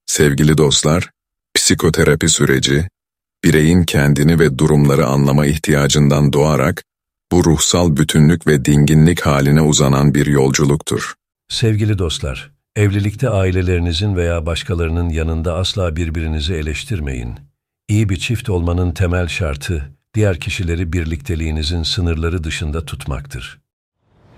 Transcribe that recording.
Sevgili dostlar, psikoterapi süreci, bireyin kendini ve durumları anlama ihtiyacından doğarak, bu ruhsal bütünlük ve dinginlik haline uzanan bir yolculuktur. Sevgili dostlar, evlilikte ailelerinizin veya başkalarının yanında asla birbirinizi eleştirmeyin. İyi bir çift olmanın temel şartı, diğer kişileri birlikteliğinizin sınırları dışında tutmaktır.